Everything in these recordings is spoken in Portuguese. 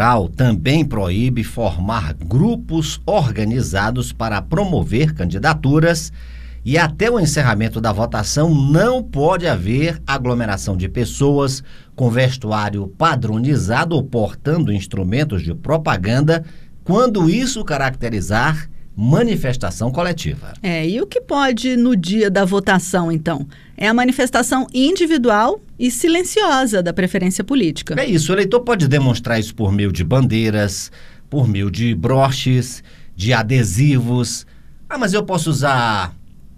Eleitoral também proíbe formar grupos organizados para promover candidaturas e até o encerramento da votação não pode haver aglomeração de pessoas com vestuário padronizado ou portando instrumentos de propaganda quando isso caracterizar manifestação coletiva. E o que pode no dia da votação, então? É a manifestação individual e silenciosa da preferência política. É isso, o eleitor pode demonstrar isso por meio de bandeiras, por meio de broches, de adesivos. Mas eu posso usar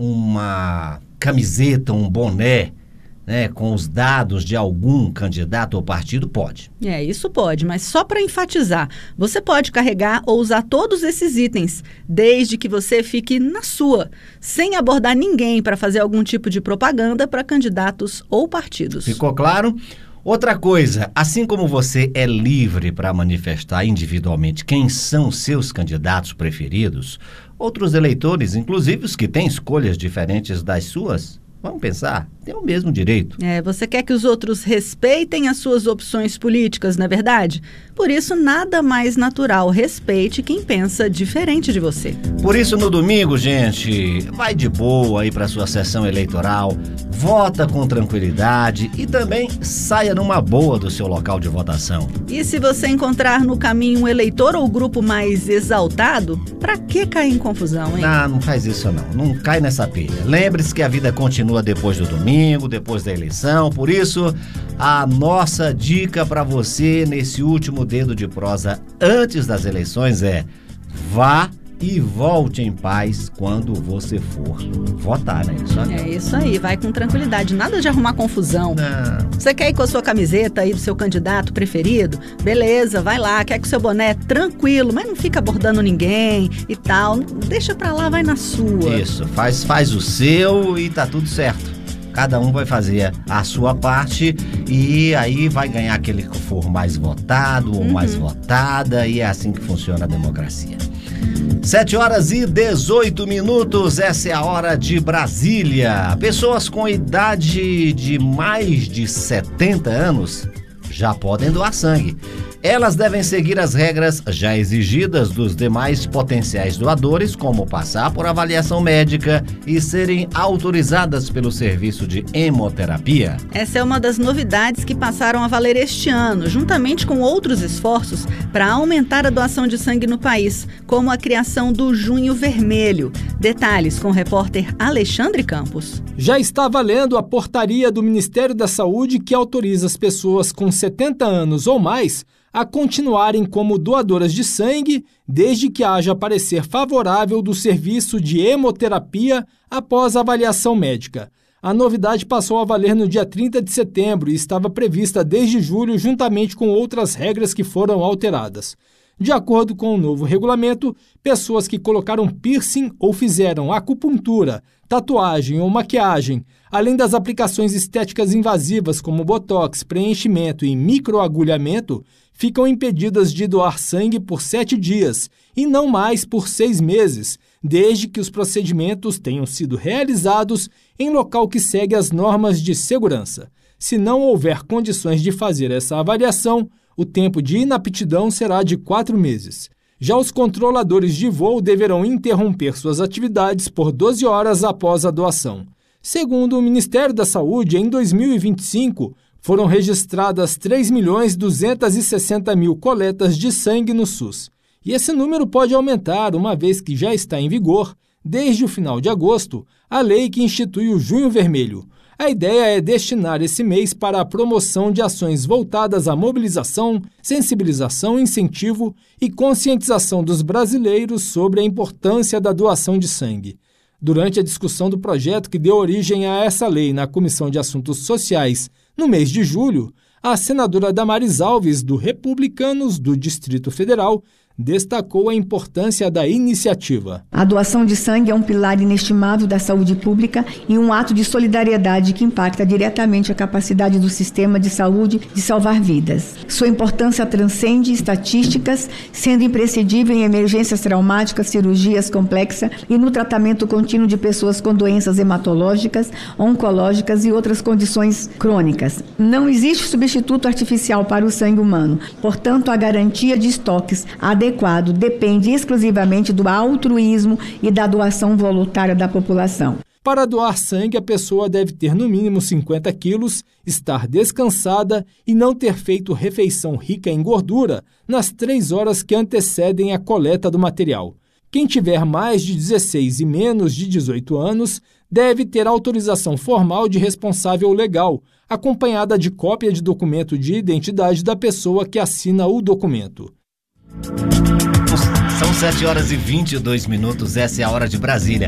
uma camiseta, um boné, né, com os dados de algum candidato ou partido? Pode. Isso pode, mas só para enfatizar, você pode carregar ou usar todos esses itens, desde que você fique na sua, sem abordar ninguém para fazer algum tipo de propaganda para candidatos ou partidos. Ficou claro? Outra coisa, assim como você é livre para manifestar individualmente quem são seus candidatos preferidos, outros eleitores, inclusive os que têm escolhas diferentes das suas, vamos pensar, tem o mesmo direito. Você quer que os outros respeitem as suas opções políticas, não é verdade? Por isso, nada mais natural, respeite quem pensa diferente de você. Por isso, no domingo, gente, vai de boa aí para sua sessão eleitoral, vota com tranquilidade e também saia numa boa do seu local de votação. E se você encontrar no caminho um eleitor ou grupo mais exaltado, pra que cair em confusão, hein? Não faz isso não cai nessa pilha. Lembre-se que a vida continua depois do domingo, depois da eleição, por isso a nossa dica para você nesse último dedo de prosa antes das eleições é: vá e volte em paz quando você for votar, né? Isso aí, vai com tranquilidade, nada de arrumar confusão. Não. Você quer ir com a sua camiseta aí do seu candidato preferido? Beleza, vai lá, quer que o seu boné tranquilo, mas não fica abordando ninguém e tal, deixa pra lá, vai na sua. Isso, faz o seu e tá tudo certo. Cada um vai fazer a sua parte e aí vai ganhar aquele que for mais votado ou mais votada, e é assim que funciona a democracia. 7h18, essa é a hora de Brasília. Pessoas com idade de mais de 70 anos já podem doar sangue. Elas devem seguir as regras já exigidas dos demais potenciais doadores, como passar por avaliação médica e serem autorizadas pelo serviço de hemoterapia. Essa é uma das novidades que passaram a valer este ano, juntamente com outros esforços para aumentar a doação de sangue no país, como a criação do Junho Vermelho. Detalhes com o repórter Alexandre Campos. Já está valendo a portaria do Ministério da Saúde que autoriza as pessoas com 70 anos ou mais a continuarem como doadoras de sangue, desde que haja parecer favorável do serviço de hemoterapia após a avaliação médica. A novidade passou a valer no dia 30 de setembro e estava prevista desde julho, juntamente com outras regras que foram alteradas. De acordo com o novo regulamento, pessoas que colocaram piercing ou fizeram acupuntura, tatuagem ou maquiagem, além das aplicações estéticas invasivas como botox, preenchimento e microagulhamento, ficam impedidas de doar sangue por 7 dias e não mais por 6 meses, desde que os procedimentos tenham sido realizados em local que segue as normas de segurança. Se não houver condições de fazer essa avaliação, o tempo de inaptidão será de 4 meses. Já os controladores de voo deverão interromper suas atividades por 12 horas após a doação. Segundo o Ministério da Saúde, em 2025, foram registradas 3.260.000 coletas de sangue no SUS. E esse número pode aumentar, uma vez que já está em vigor, desde o final de agosto, a lei que institui o Junho Vermelho. A ideia é destinar esse mês para a promoção de ações voltadas à mobilização, sensibilização, incentivo e conscientização dos brasileiros sobre a importância da doação de sangue. Durante a discussão do projeto que deu origem a essa lei na Comissão de Assuntos Sociais, no mês de julho, a senadora Damares Alves, do Republicanos do Distrito Federal, destacou a importância da iniciativa. A doação de sangue é um pilar inestimável da saúde pública e um ato de solidariedade que impacta diretamente a capacidade do sistema de saúde de salvar vidas. Sua importância transcende estatísticas, sendo imprescindível em emergências traumáticas, cirurgias complexas e no tratamento contínuo de pessoas com doenças hematológicas, oncológicas e outras condições crônicas. Não existe substituto artificial para o sangue humano, portanto, a garantia de estoques adequado depende exclusivamente do altruísmo e da doação voluntária da população. Para doar sangue, a pessoa deve ter no mínimo 50 quilos, estar descansada e não ter feito refeição rica em gordura nas 3 horas que antecedem a coleta do material. Quem tiver mais de 16 e menos de 18 anos deve ter autorização formal de responsável legal, acompanhada de cópia de documento de identidade da pessoa que assina o documento. São 7 horas e 22 minutos, essa é a hora de Brasília.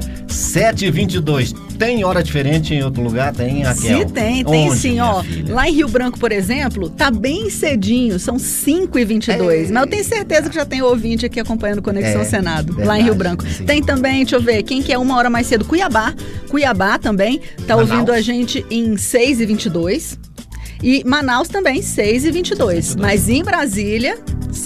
7h22. Tem hora diferente em outro lugar? Tem, Raquel? Sim, tem Onde, sim, ó. filha? Lá em Rio Branco, por exemplo, tá bem cedinho, são 5h22. Mas eu tenho certeza que já tem ouvinte aqui acompanhando Conexão Senado, verdade, lá em Rio Branco. sim. Tem também, deixa eu ver, quem que é 1 hora mais cedo? Cuiabá também, tá Manaus. ouvindo a gente em 6h22. E Manaus também, 6h22. Mas em Brasília,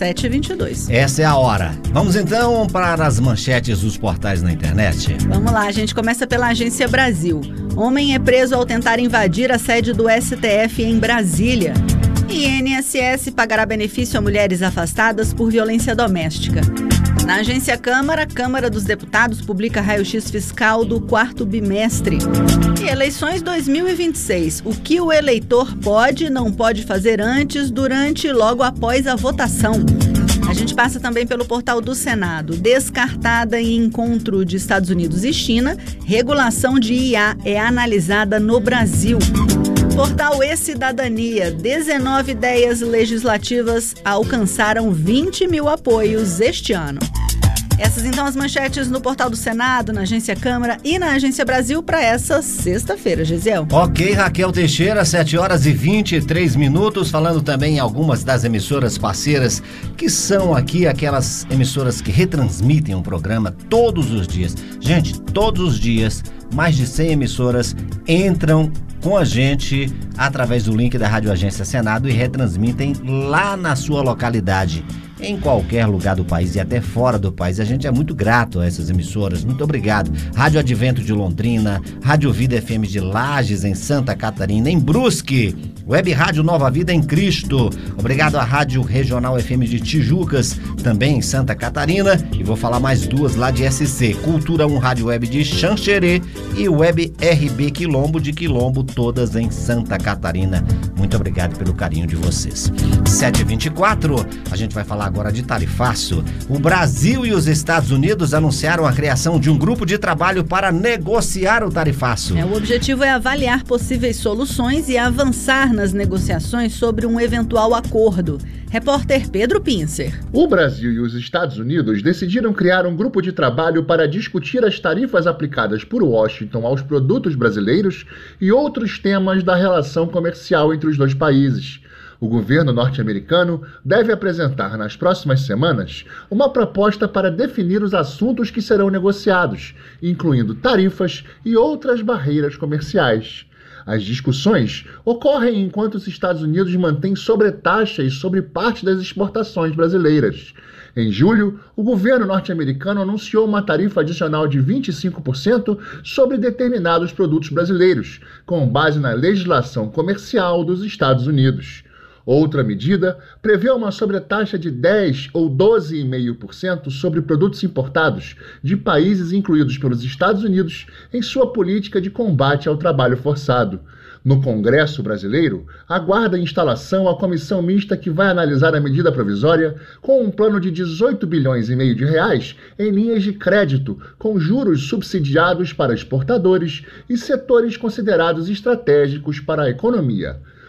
7h22. Essa é a hora. Vamos então para as manchetes dos portais na internet. Vamos lá, a gente começa pela Agência Brasil. Homem é preso ao tentar invadir a sede do STF em Brasília. E INSS pagará benefício a mulheres afastadas por violência doméstica. Na Agência Câmara, Câmara dos Deputados publica raio-x fiscal do 4º bimestre. E eleições 2026. O que o eleitor pode e não pode fazer antes, durante e logo após a votação. A gente passa também pelo portal do Senado. Descartada em encontro de Estados Unidos e China, regulação de IA é analisada no Brasil. Portal E-Cidadania, 19 ideias legislativas alcançaram 20 mil apoios este ano. Essas então as manchetes no portal do Senado, na Agência Câmara e na Agência Brasil para essa sexta-feira, Gisiel. Ok, Raquel Teixeira, 7 horas e 23 minutos, falando também em algumas das emissoras parceiras, que são aqui aquelas emissoras que retransmitem um programa todos os dias. Gente, todos os dias, mais de 100 emissoras entram com a gente através do link da Rádio Agência Senado e retransmitem lá na sua localidade, em qualquer lugar do país e até fora do país. A gente é muito grato a essas emissoras, muito obrigado. Rádio Advento de Londrina, Rádio Vida FM de Lages, em Santa Catarina, em Brusque, Web Rádio Nova Vida em Cristo. Obrigado à Rádio Regional FM de Tijucas, também em Santa Catarina, e vou falar mais duas lá de SC, Cultura 1 Rádio Web de Xanxerê e Web RB Quilombo de Quilombo, todas em Santa Catarina. Muito obrigado pelo carinho de vocês. 7h24, a gente vai falar agora de tarifaço. O Brasil e os Estados Unidos anunciaram a criação de um grupo de trabalho para negociar o tarifaço. O objetivo é avaliar possíveis soluções e avançar nas negociações sobre um eventual acordo. Repórter Pedro Pincer. O Brasil e os Estados Unidos decidiram criar um grupo de trabalho para discutir as tarifas aplicadas por Washington aos produtos brasileiros e outros temas da relação comercial entre os dois países. O governo norte-americano deve apresentar nas próximas semanas uma proposta para definir os assuntos que serão negociados, incluindo tarifas e outras barreiras comerciais. As discussões ocorrem enquanto os Estados Unidos mantêm sobretaxas sobre parte das exportações brasileiras. Em julho, o governo norte-americano anunciou uma tarifa adicional de 25% sobre determinados produtos brasileiros, com base na legislação comercial dos Estados Unidos. Outra medida prevê uma sobretaxa de 10% ou 12,5% sobre produtos importados de países incluídos pelos Estados Unidos em sua política de combate ao trabalho forçado. No Congresso brasileiro, aguarda a instalação a comissão mista que vai analisar a medida provisória com um plano de 18 bilhões e meio de reais em linhas de crédito com juros subsidiados para exportadores e setores considerados estratégicos para a economia.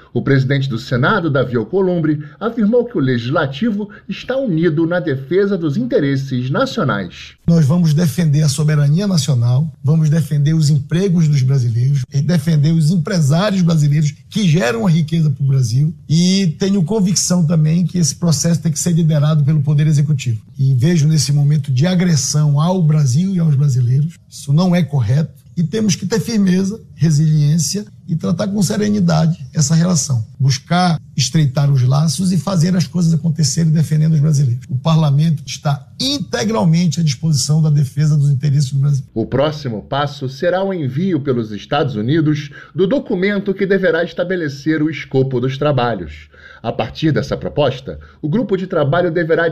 O presidente do Senado, Davi Alcolumbre, afirmou que o Legislativo está unido na defesa dos interesses nacionais. Nós vamos defender a soberania nacional, vamos defender os empregos dos brasileiros, defender os empresários brasileiros que geram a riqueza para o Brasil, e tenho convicção também que esse processo tem que ser liderado pelo Poder Executivo. E vejo nesse momento de agressão ao Brasil e aos brasileiros, isso não é correto, e temos que ter firmeza, resiliência e tratar com serenidade essa relação. Buscar estreitar os laços e fazer as coisas acontecerem defendendo os brasileiros. O parlamento está integralmente à disposição da defesa dos interesses do Brasil. O próximo passo será o envio pelos Estados Unidos do documento que deverá estabelecer o escopo dos trabalhos. A partir dessa proposta, o grupo de trabalho deverá